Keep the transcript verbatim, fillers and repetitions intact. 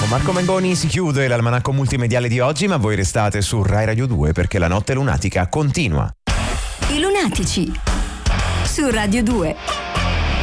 Marco Mengoni si chiude l'almanacco multimediale di oggi, ma voi restate su Rai Radio due perché la notte lunatica continua. I lunatici su Radio due.